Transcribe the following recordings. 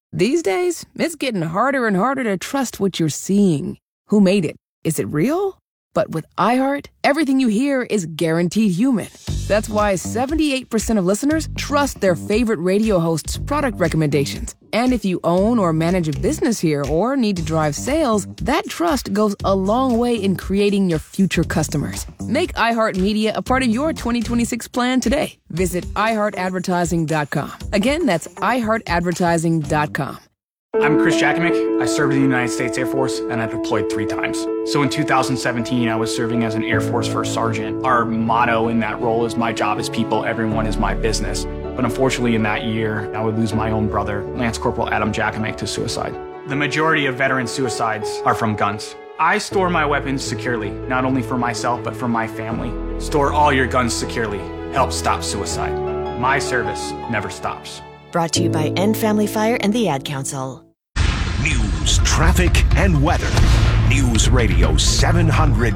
These days, it's getting harder and harder to trust what you're seeing. Who made it? Is it real? But with iHeart, everything you hear is guaranteed human. That's why 78% of listeners trust their favorite radio host's product recommendations. And if you own or manage a business here or need to drive sales, that trust goes a long way in creating your future customers. Make iHeartMedia a part of your 2026 plan today. Visit iHeartAdvertising.com. Again, that's iHeartAdvertising.com. I'm Chris Jakimick. I served in the United States Air Force, and I deployed 3 times. So in 2017, I was serving as an Air Force First Sergeant. Our motto in that role is, my job is people, everyone is my business. But unfortunately, in that year, I would lose my own brother, Lance Corporal Adam Jakimick, to suicide. The majority of veteran suicides are from guns. I store my weapons securely, not only for myself, but for my family. Store all your guns securely. Help stop suicide. My service never stops. Brought to you by End Family Fire and the Ad Council. News, traffic, and weather. News Radio 700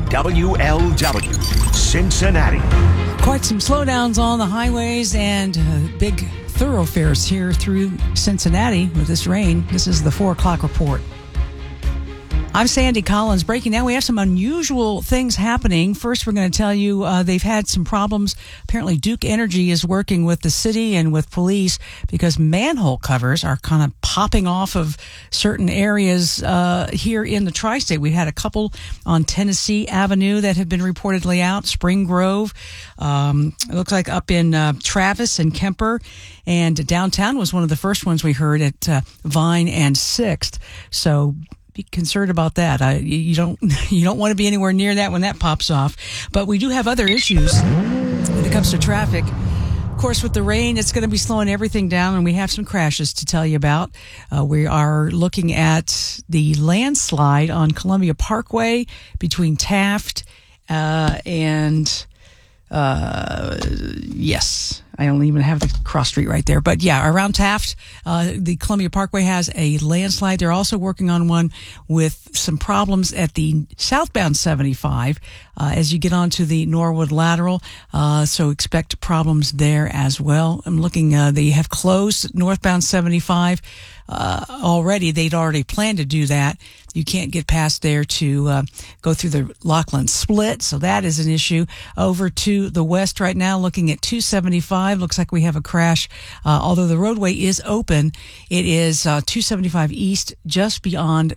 WLW, Cincinnati. Quite some slowdowns on the highways and big thoroughfares here through Cincinnati with this rain. This is the 4 o'clock report. I'm Sandy Collins. Breaking down, we have some unusual things happening. First, we're going to tell you they've had some problems. Apparently, Duke Energy is working with the city and with police because manhole covers are kind of popping off of certain areas here in the tri-state. We had a couple on Tennessee Avenue that have been reportedly out. Spring Grove, it looks like up in Travis and Kemper, and downtown was one of the first ones we heard at Vine and 6th. So be concerned about that. You don't want to be anywhere near that when that pops off. But we do have other issues when it comes to traffic. Of course, with the rain, it's going to be slowing everything down, and we have some crashes to tell you about. We are looking at the landslide on Columbia Parkway between Taft and yes, I don't even have the cross street right there. But yeah, around Taft, the Columbia Parkway has a landslide. They're also working on one with some problems at the southbound 75 as you get onto the Norwood Lateral. So expect problems there as well. I'm looking, they have closed northbound 75 already. They'd already planned to do that. You can't get past there to go through the Lockland Split, so that is an issue. Over to the west right now, looking at 275. Looks like we have a crash. Although the roadway is open, it is 275 east, just beyond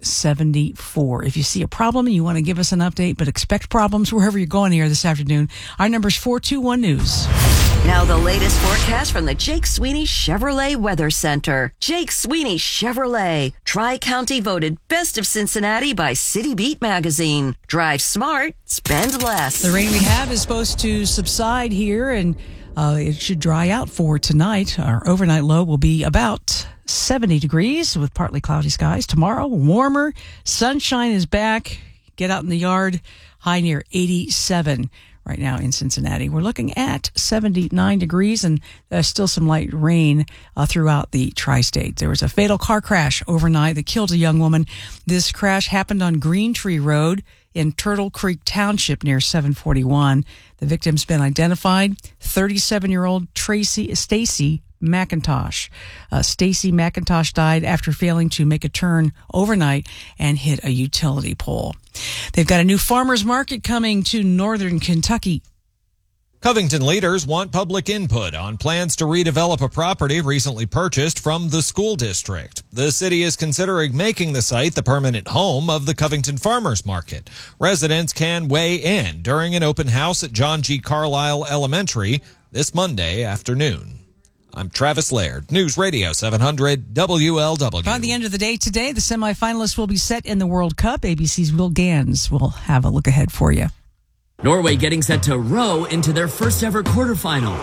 74. If you see a problem and you want to give us an update, but expect problems wherever you're going here this afternoon, our number is 421 News. Now the latest forecast from the Jake Sweeney Chevrolet Weather Center. Jake Sweeney Chevrolet. Tri-County voted best of Cincinnati by City Beat magazine. Drive smart, spend less. The rain we have is supposed to subside here, and it should dry out for tonight. Our overnight low will be about 70 degrees with partly cloudy skies. Tomorrow, warmer. Sunshine is back. Get out in the yard. High near 87. Right now in Cincinnati. We're looking at 79 degrees, and there's still some light rain throughout the tri-state. There was a fatal car crash overnight that killed a young woman. This crash happened on Green Tree Road in Turtle Creek Township near 741. The victim's been identified, 37-year-old Stacy McIntosh. Stacy McIntosh died after failing to make a turn overnight and hit a utility pole. They've got a new farmers market coming to northern Kentucky. Covington leaders want public input on plans to redevelop a property recently purchased from the school district. The city is considering making the site the permanent home of the Covington Farmers Market. Residents can weigh in during an open house at John G. Carlisle Elementary this Monday afternoon. I'm Travis Laird, News Radio 700 WLW. By the end of the day today, the semifinalists will be set in the World Cup. ABC's Will Gans will have a look ahead for you. Norway getting set to row into their first ever quarterfinal.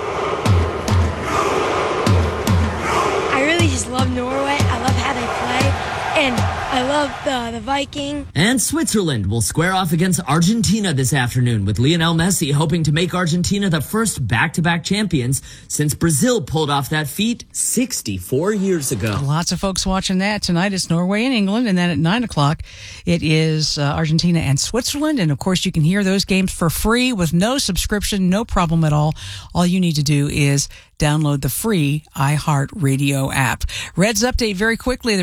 I really just love Norway. I love how they play, and I love the Viking. And Switzerland will square off against Argentina this afternoon, with Lionel Messi hoping to make Argentina the first back-to-back champions since Brazil pulled off that feat 64 years ago. Lots of folks watching that. Tonight it's Norway and England, and then at 9 o'clock it is Argentina and Switzerland. And, of course, you can hear those games for free with no subscription, no problem at all. All you need to do is download the free iHeartRadio app. Reds update very quickly.